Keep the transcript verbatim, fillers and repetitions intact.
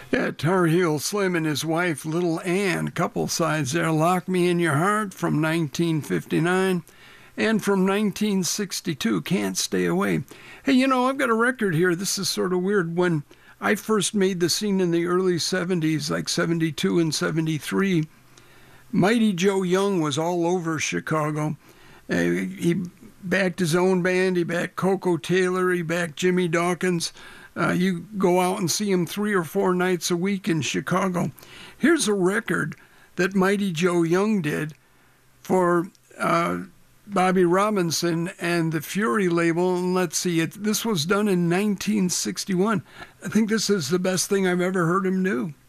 Yeah, Tar Heel Slim and his wife, Little Ann, couple sides there. Lock Me in Your Heart from nineteen fifty-nine and from nineteen sixty-two, Can't Stay Away. Hey, you know, I've got a record here. This is sort of weird. When I first made the scene in the early seventies, like seventy-two and seventy-three, Mighty Joe Young was all over Chicago. Uh, he backed his own band. He backed Coco Taylor. He backed Jimmy Dawkins. Uh, you go out and see him three or four nights a week in Chicago. Here's a record that Mighty Joe Young did for uh, Bobby Robinson and the Fury label. And let's see, it, this was done in nineteen sixty-one. I think this is the best thing I've ever heard him do.